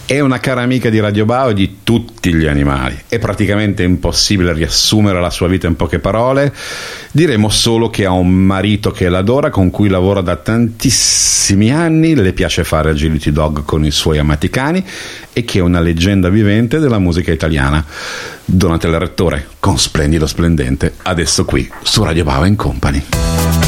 È una cara amica di Radio Bao e di tutti gli animali. È praticamente impossibile riassumere la sua vita in poche parole. Diremo solo che ha un marito che l'adora, con cui lavora da tantissimi anni, le piace fare agility dog con i suoi amati cani e che è una leggenda vivente della musica italiana. Donatella Rettore, con Splendido Splendente, adesso qui su Radio Bao & Company.